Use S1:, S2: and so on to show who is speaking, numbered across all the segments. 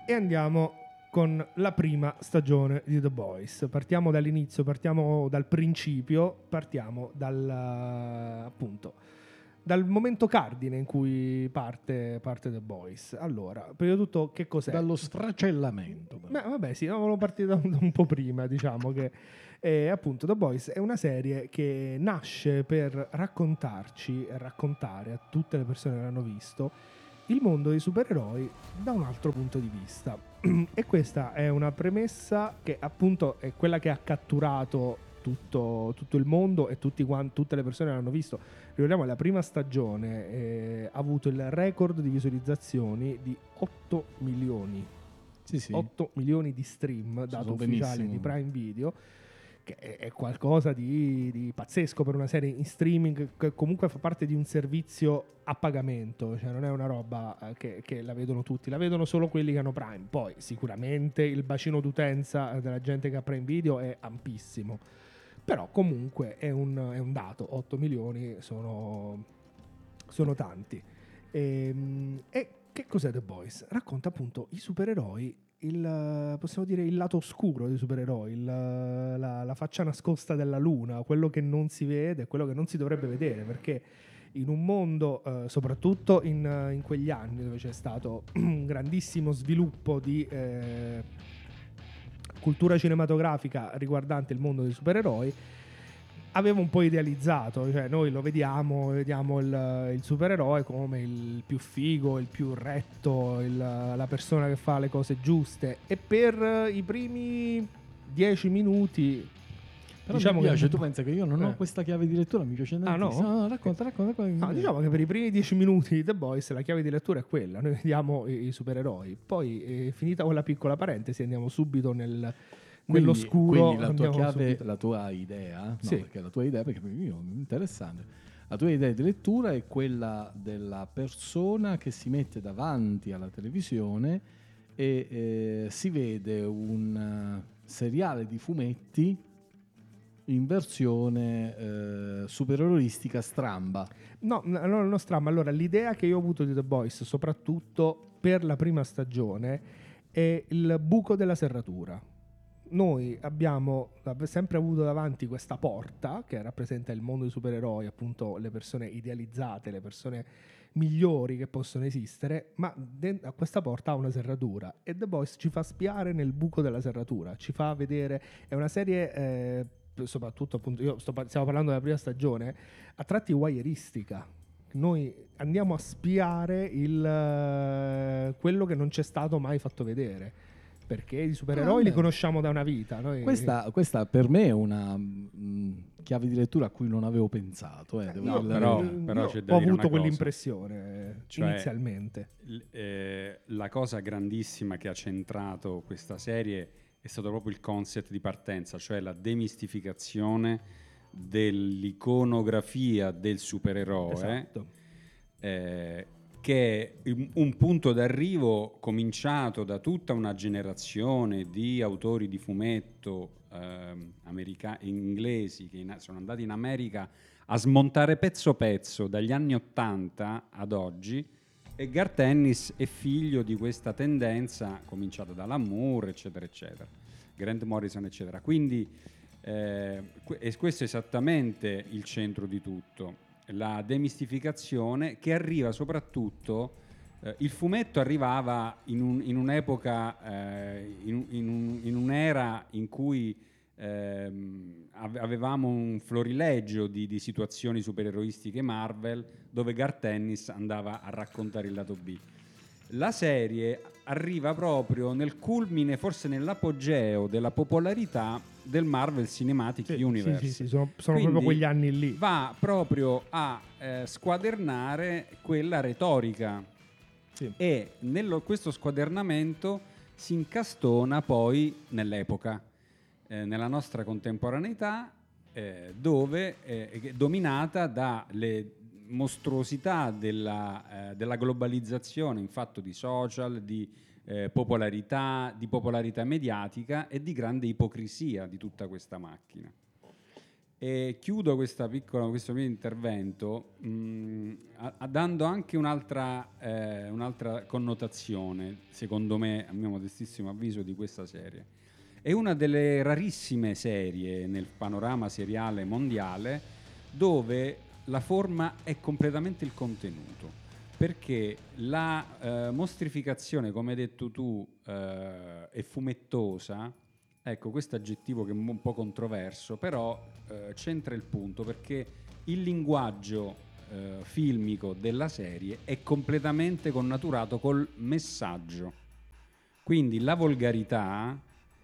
S1: E andiamo con la prima stagione di The Boys. Partiamo dall'inizio, partiamo dal principio, partiamo appunto dal momento cardine in cui parte The Boys. Allora, prima di tutto, che cos'è?
S2: Dallo sfracellamento.
S1: Vabbè, sì, volevo partire da un po' prima, diciamo che appunto The Boys è una serie che nasce per raccontare a tutte le persone che l'hanno visto il mondo dei supereroi da un altro punto di vista. E questa è una premessa che appunto è quella che ha catturato tutto il mondo e tutte le persone che l'hanno visto. Ricordiamo, la prima stagione ha avuto il record di visualizzazioni di 8 milioni.
S2: Sì.
S1: 8 milioni di stream, dato ufficiale di Prime Video, che è qualcosa di pazzesco per una serie in streaming che comunque fa parte di un servizio a pagamento, cioè non è una roba che la vedono tutti, la vedono solo quelli che hanno Prime. Poi sicuramente il bacino d'utenza della gente che ha Prime Video è ampissimo, però comunque è un dato. 8 milioni sono tanti. E che cos'è The Boys? Racconta appunto i supereroi, possiamo dire il lato oscuro dei supereroi, la faccia nascosta della luna, quello che non si vede, quello che non si dovrebbe vedere, perché in un mondo, soprattutto in quegli anni dove c'è stato un grandissimo sviluppo di cultura cinematografica riguardante il mondo dei supereroi, avevo un po' idealizzato, cioè noi lo vediamo il supereroe come il più figo, il più retto, la persona che fa le cose giuste, e per i primi 10 minuti
S2: però
S1: diciamo
S2: mi piace,
S1: che
S2: tu pensa che io non ho questa chiave di lettura, mi piace tantissimo.
S1: no?
S2: No, racconta.
S1: No, diciamo che per i primi 10 minuti di The Boys la chiave di lettura è quella, noi vediamo i supereroi, poi finita quella piccola parentesi andiamo subito nell'oscuro.
S2: Quindi la tua idea, no,
S1: sì.
S2: Perché la tua idea, perché interessante, la tua idea di lettura è quella della persona che si mette davanti alla televisione e si vede un seriale di fumetti in versione supereroistica stramba.
S1: No, non stramba. Allora, l'idea che io ho avuto di The Boys, soprattutto per la prima stagione, è il buco della serratura. Noi abbiamo sempre avuto davanti questa porta che rappresenta il mondo dei supereroi, appunto le persone idealizzate, le persone migliori che possono esistere, ma a questa porta ha una serratura e The Boys ci fa spiare nel buco della serratura, ci fa vedere. È una serie soprattutto, appunto, stiamo parlando della prima stagione, a tratti wireistica. Noi andiamo a spiare quello che non c'è stato mai fatto vedere, perché i supereroi li conosciamo da una vita.
S2: Questa per me è una chiave di lettura a cui non avevo pensato.
S3: Però c'è da
S1: ho
S3: dire
S1: avuto
S3: una
S1: quell'impressione
S3: cioè,
S1: inizialmente.
S3: La cosa grandissima che ha centrato questa serie è stato proprio il concept di partenza, cioè la demistificazione dell'iconografia del supereroe.
S1: Esatto.
S3: Che è un punto d'arrivo cominciato da tutta una generazione di autori di fumetto inglesi che sono andati in America a smontare pezzo pezzo dagli anni 80 ad oggi, e Garth Ennis è figlio di questa tendenza cominciata da Alan Moore, eccetera eccetera, Grant Morrison eccetera. Quindi questo è esattamente il centro di tutto, la demistificazione che arriva soprattutto. Il fumetto arrivava in un'epoca, in un'era in cui avevamo un florilegio di situazioni supereroistiche Marvel, dove Garth Ennis andava a raccontare il lato B. La serie arriva proprio nel culmine, forse nell'apogeo della popolarità del Marvel Cinematic Universe.
S1: Sì, sono proprio quegli anni lì.
S3: Va proprio a squadernare quella retorica. Sì. E questo squadernamento si incastona poi nell'epoca, nella nostra contemporaneità, dove è dominata dalle mostruosità della globalizzazione in fatto di social, di popolarità mediatica e di grande ipocrisia di tutta questa macchina. E chiudo questo mio intervento dando anche un'altra connotazione, secondo me, a mio modestissimo avviso, di questa serie. È una delle rarissime serie nel panorama seriale mondiale dove la forma è completamente il contenuto, perché la mostrificazione, come hai detto tu, è fumettosa. Ecco, questo aggettivo che è un po' controverso, però c'entra il punto, perché il linguaggio filmico della serie è completamente connaturato col messaggio. Quindi la volgarità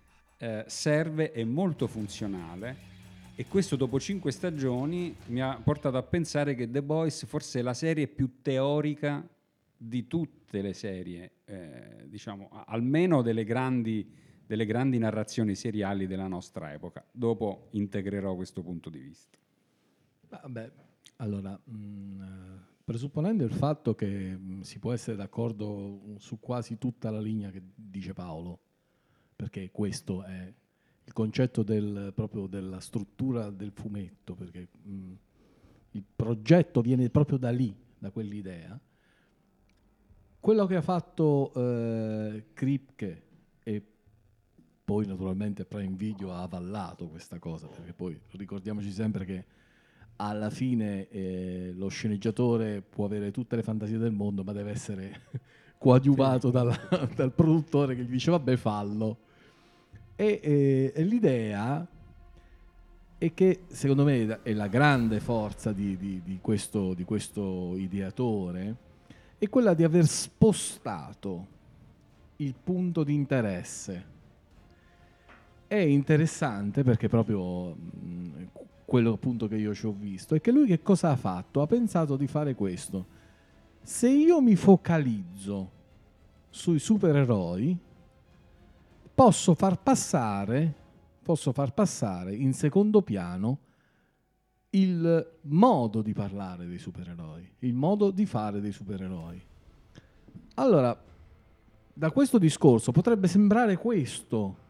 S3: serve, è molto funzionale, e questo dopo 5 stagioni mi ha portato a pensare che The Boys forse è la serie più teorica di tutte le serie, diciamo, almeno delle grandi narrazioni seriali della nostra epoca. Dopo integrerò questo punto di vista.
S2: Vabbè, allora, presupponendo il fatto che si può essere d'accordo su quasi tutta la linea che dice Paolo, perché questo è il concetto proprio della struttura del fumetto, perché il progetto viene proprio da lì, da quell'idea. Quello che ha fatto Kripke, e poi naturalmente Prime Video ha avallato questa cosa, perché poi ricordiamoci sempre che alla fine lo sceneggiatore può avere tutte le fantasie del mondo, ma deve essere coadiuvato dal produttore che gli dice vabbè, fallo. E l'idea è che, secondo me, è la grande forza di questo ideatore, è quella di aver spostato il punto di interesse. È interessante perché proprio quello appunto che io ci ho visto è che lui che cosa ha fatto? Ha pensato di fare questo: se io mi focalizzo sui supereroi, posso far passare in secondo piano il modo di parlare dei supereroi, il modo di fare dei supereroi. Allora, da questo discorso potrebbe sembrare questo,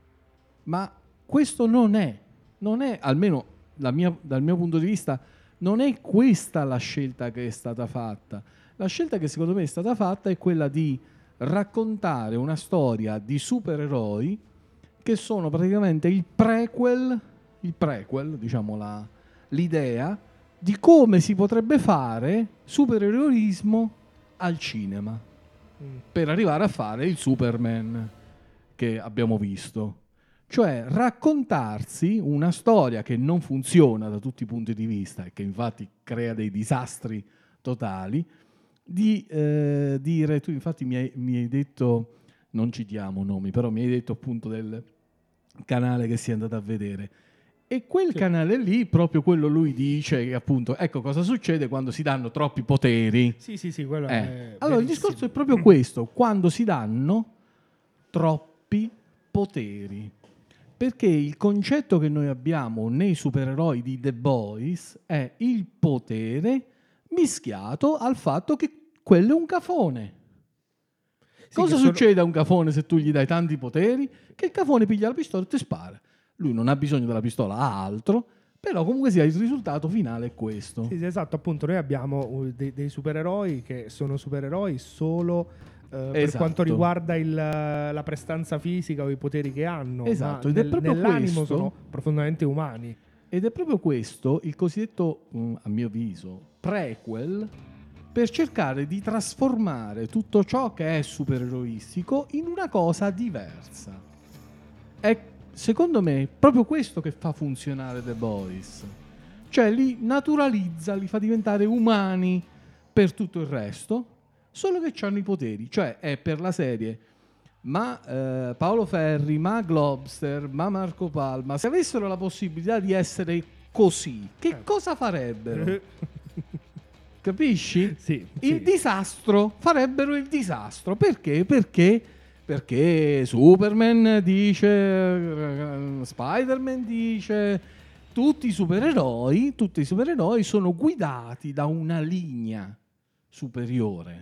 S2: ma questo non è, almeno dal mio punto di vista, non è questa la scelta che è stata fatta. La scelta che secondo me è stata fatta è quella di raccontare una storia di supereroi che sono praticamente il prequel, diciamo l'idea di come si potrebbe fare supereroismo al cinema per arrivare a fare il Superman che abbiamo visto. Cioè raccontarsi una storia che non funziona da tutti i punti di vista e che infatti crea dei disastri totali, di dire, tu infatti mi hai detto, non citiamo nomi, però mi hai detto appunto del canale che si è andato a vedere, e quel canale lì, proprio quello lui dice che appunto, ecco cosa succede quando si danno troppi poteri.
S1: Sì, quello è
S2: allora, il discorso è proprio questo, quando si danno troppi poteri. Perché il concetto che noi abbiamo nei supereroi di The Boys è il potere mischiato al fatto che quello è un cafone. Cosa succede a un cafone se tu gli dai tanti poteri? Che il cafone piglia la pistola e ti spara. Lui non ha bisogno della pistola, ha altro, però comunque sia il risultato finale è questo.
S1: Sì, esatto, appunto noi abbiamo dei supereroi che sono supereroi solo per quanto riguarda la prestanza fisica o i poteri che hanno,
S2: esatto,
S1: ma
S2: ed è proprio
S1: nell'animo
S2: questo,
S1: sono profondamente umani.
S2: Ed è proprio questo il cosiddetto, a mio avviso, prequel, per cercare di trasformare tutto ciò che è supereroistico in una cosa diversa. È, secondo me, proprio questo che fa funzionare The Boys. Cioè li naturalizza, li fa diventare umani per tutto il resto, solo che hanno i poteri. Cioè è per la serie, ma Paolo Ferri, ma Globster, ma Marco Palma, se avessero la possibilità di essere così, che cosa farebbero? Capisci?
S1: Sì,
S2: il disastro, farebbero il disastro. Perché? Perché Superman dice, Spider-Man dice, tutti i supereroi sono guidati da una linea superiore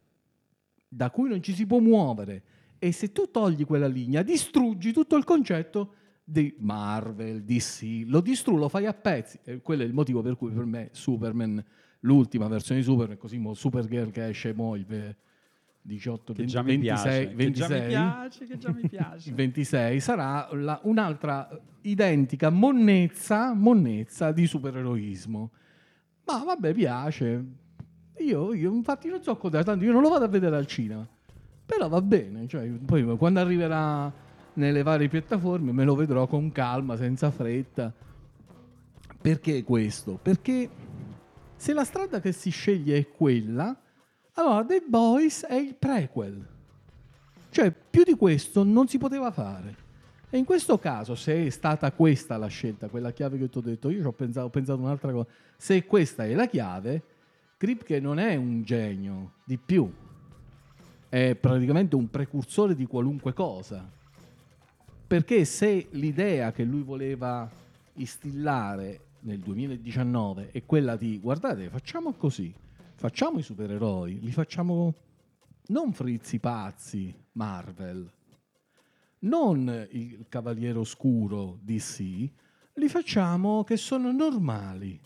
S2: da cui non ci si può muovere, e se tu togli quella linea distruggi tutto il concetto di Marvel, DC, lo fai a pezzi, e quello è il motivo per cui per me Superman, l'ultima versione di Superman, così Supergirl che esce mo il 18,
S3: che
S2: 20,
S3: già mi
S2: 26,
S3: piace,
S2: 26,
S3: che già mi piace.
S2: il 26 sarà un'altra identica monnezza di supereroismo. Ma vabbè, piace. Io infatti non so cosa, tanto io non lo vado a vedere al cinema, però va bene, cioè, poi quando arriverà nelle varie piattaforme me lo vedrò con calma, senza fretta. Perché questo? Perché se la strada che si sceglie è quella, allora The Boys è il prequel, cioè più di questo non si poteva fare. E in questo caso, se è stata questa la scelta, quella chiave che ti ho detto, io ho pensato un'altra cosa. Se questa è la chiave, Kripke non è un genio, di più. È praticamente un precursore di qualunque cosa. Perché se l'idea che lui voleva instillare nel 2019 è quella di, guardate, facciamo così, facciamo i supereroi, li facciamo non frizzi pazzi, Marvel, non il Cavaliere Oscuro DC, li facciamo che sono normali.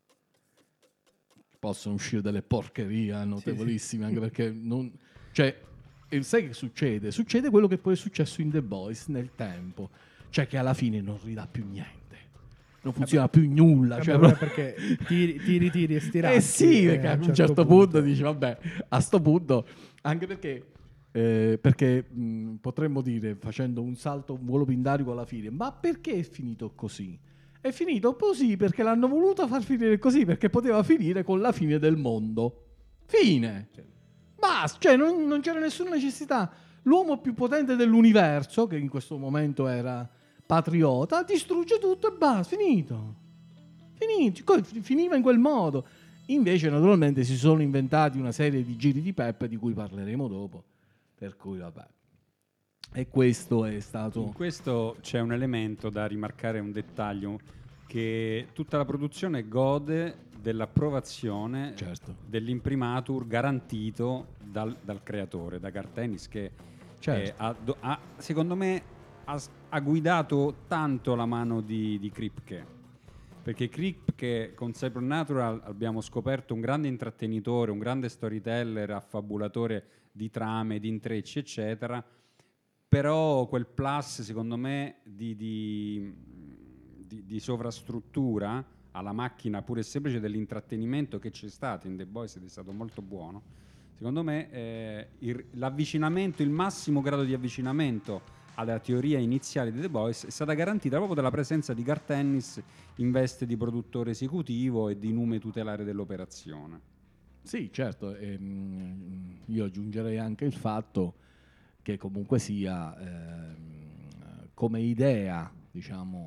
S2: Possono uscire delle porcherie notevolissime, anche perché non, cioè, sai che succede? Succede quello che poi è successo in The Boys nel tempo, cioè che alla fine non ridà più niente. Non funziona più nulla, cioè,
S1: perché tiri e stiracchi.
S2: Sì, perché a un certo punto dici vabbè, a sto punto, anche perché potremmo dire, facendo un salto, un volo pindarico alla fine, ma perché è finito così? È finito così perché l'hanno voluto far finire così, perché poteva finire con la fine del mondo. Fine. Basta, cioè non c'era nessuna necessità. L'uomo più potente dell'universo, che in questo momento era Patriota, distrugge tutto e basta, finito. Finiva in quel modo. Invece naturalmente si sono inventati una serie di giri di peppe di cui parleremo dopo. Per cui vabbè. E questo è stato...
S3: In questo c'è un elemento da rimarcare, un dettaglio, che tutta la produzione gode dell'approvazione,
S2: certo,
S3: dell'imprimatur garantito dal creatore, da Garth Ennis, che
S2: certo,
S3: secondo me ha guidato tanto la mano di Kripke. Perché Kripke con Supernatural abbiamo scoperto un grande intrattenitore, un grande storyteller, affabulatore di trame, di intrecci, eccetera. Però quel plus, secondo me, di sovrastruttura alla macchina pure e semplice dell'intrattenimento che c'è stato in The Boys ed è stato molto buono, secondo me l'avvicinamento, il massimo grado di avvicinamento alla teoria iniziale di The Boys è stata garantita proprio dalla presenza di Garth Ennis in veste di produttore esecutivo e di nume tutelare dell'operazione.
S2: Sì, certo. Io aggiungerei anche il fatto che comunque sia come idea, diciamo,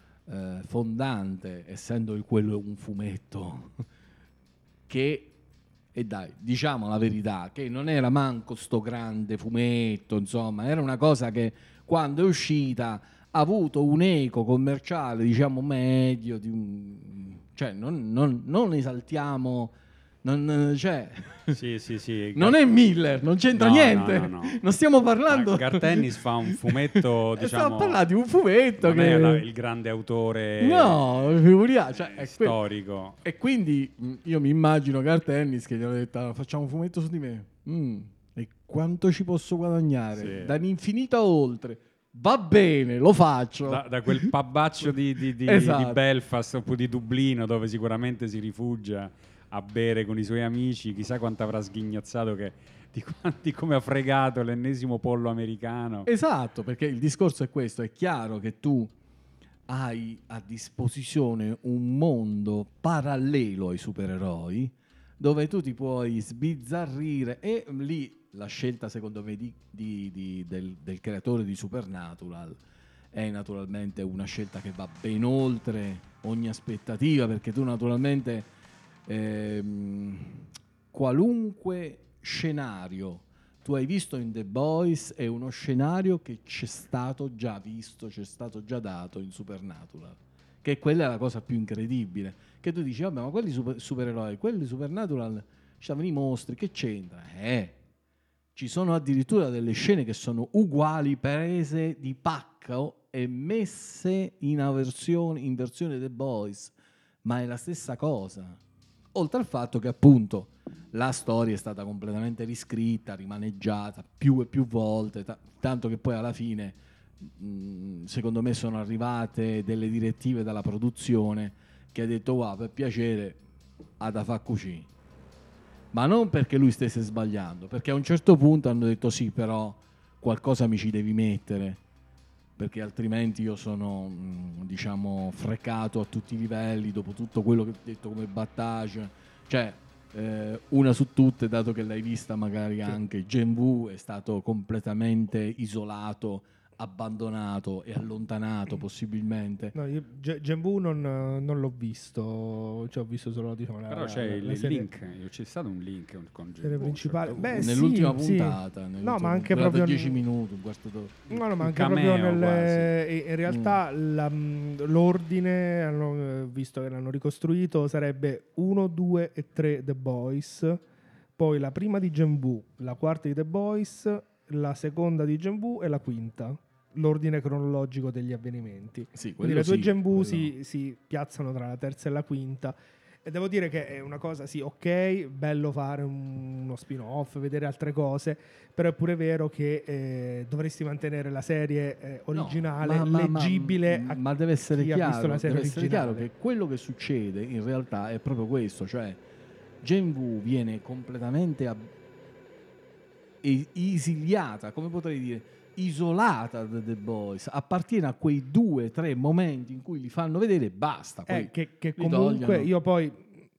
S2: fondante, essendo quello un fumetto che, e dai, diciamo la verità, che non era manco sto grande fumetto, insomma, era una cosa che quando è uscita ha avuto un eco commerciale, diciamo, medio, cioè non esaltiamo... cioè,
S3: sì.
S2: Non è Miller, non c'entra niente.
S3: No.
S2: Non stiamo parlando.
S3: Garth Ennis fa un fumetto, diciamo.
S2: Stiamo parlando di un fumetto
S3: non
S2: che
S3: è il grande autore.
S2: No, figuriamoci, cioè, è
S3: storico.
S2: E quindi io mi immagino Garth Ennis che gli hanno detto facciamo un fumetto su di me. E quanto ci posso guadagnare?
S3: Sì.
S2: Dall'infinito a oltre. Va bene, lo faccio.
S3: Da quel pabaccio di
S2: esatto,
S3: di Belfast oppure di Dublino, dove sicuramente si rifugia a bere con i suoi amici, chissà quanto avrà sghignazzato di come ha fregato l'ennesimo pollo americano.
S2: Esatto, perché il discorso è questo, è chiaro che tu hai a disposizione un mondo parallelo ai supereroi dove tu ti puoi sbizzarrire, e lì la scelta secondo me del creatore di Supernatural è naturalmente una scelta che va ben oltre ogni aspettativa, perché tu naturalmente qualunque scenario tu hai visto in The Boys è uno scenario che c'è stato già visto, c'è stato già dato in Supernatural, che quella è la cosa più incredibile, che tu dici vabbè, ma quelli supereroi, quelli Supernatural c'avevano i mostri, che c'entra? Ci sono addirittura delle scene che sono uguali, prese di pacco e messe in versione The Boys, ma è la stessa cosa. Oltre al fatto che appunto la storia è stata completamente riscritta, rimaneggiata più e più volte, tanto che poi alla fine secondo me sono arrivate delle direttive dalla produzione che ha detto wow, per piacere ha da far cucì, ma non perché lui stesse sbagliando, perché a un certo punto hanno detto sì, però qualcosa mi ci devi mettere, perché altrimenti io sono diciamo frecato a tutti i livelli dopo tutto quello che ho detto come battage. Cioè una su tutte, dato che l'hai vista magari anche, Gen-V è stato completamente isolato, abbandonato e allontanato possibilmente.
S1: No, io Gen-V non l'ho visto, cioè ho visto solo, diciamo,
S3: però c'è il
S1: serie,
S3: link, c'è stato un link con
S1: serie principale. Beh,
S2: nell'ultima
S1: sì,
S2: puntata,
S1: no, ma anche proprio
S2: 10 minuti, un quarto d'ora.
S1: No, ma anche
S3: cameo,
S1: proprio
S3: quasi.
S1: in realtà l'ordine, hanno visto che l'hanno ricostruito, sarebbe 1, 2 e 3 The Boys, poi la prima di Gen-V, la quarta di The Boys, la seconda di Gen-V e la quinta. L'ordine cronologico degli avvenimenti.
S2: Sì,
S1: quindi le due
S2: sì,
S1: Gen-V si piazzano tra la terza e la quinta. E devo dire che è una cosa, sì, ok, bello fare uno spin-off, vedere altre cose, però è pure vero che dovresti mantenere la serie originale,
S2: no,
S1: leggibile
S2: ma deve essere
S1: chi
S2: chiaro,
S1: ha visto la serie
S2: deve essere
S1: originale.
S2: chiaro che quello che succede in realtà è proprio questo, cioè Gen-V viene completamente esiliata, come potrei dire, isolata da The Boys, appartiene a quei 2-3 momenti in cui li fanno vedere e basta. Poi
S1: che comunque io poi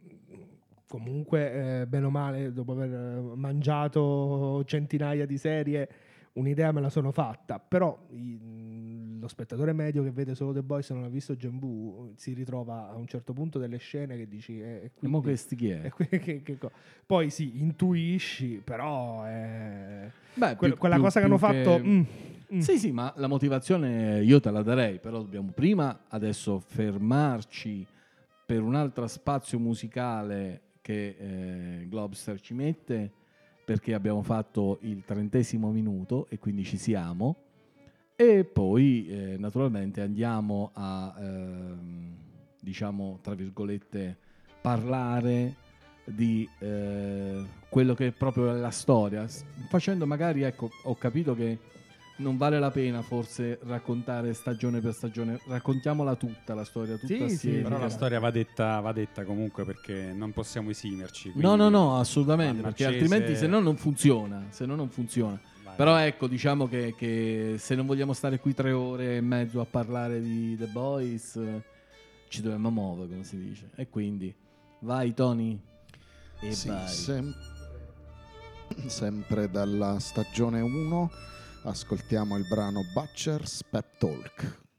S1: bene o male, dopo aver mangiato centinaia di serie, un'idea me la sono fatta, però lo spettatore medio che vede solo The Boys e non ha visto Gen-V si ritrova a un certo punto delle scene che dici
S2: e mo questi chi è?
S1: Poi sì, intuisci, però
S2: Beh,
S1: quella cosa che hanno fatto
S2: Sì, ma la motivazione io te la darei, però dobbiamo prima adesso fermarci per un altro spazio musicale che Globster ci mette, perché abbiamo fatto il 30° minuto e quindi ci siamo, e poi naturalmente andiamo a diciamo tra virgolette parlare di quello che è proprio la storia, facendo magari, ecco, ho capito che non vale la pena forse raccontare stagione per stagione, raccontiamola tutta la storia, tutta assieme.
S3: Però la storia va detta comunque, perché non possiamo esimerci.
S2: No, assolutamente, perché
S3: accese...
S2: altrimenti se no non funziona.
S3: Vai.
S2: Però ecco, diciamo che se non vogliamo stare qui 3 ore e mezzo a parlare di The Boys, ci dobbiamo muovere, come si dice. E quindi vai Tony e
S4: sì,
S2: vai.
S4: Sempre dalla stagione 1 ascoltiamo il brano Butcher's Pep Talk.